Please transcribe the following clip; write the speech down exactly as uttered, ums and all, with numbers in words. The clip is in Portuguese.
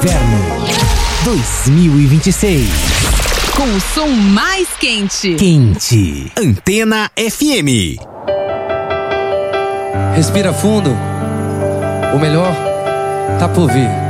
Inverno dois mil e vinte e seis. Com o som mais quente. Quente. Antena F M. Respira fundo. O melhor tá por vir.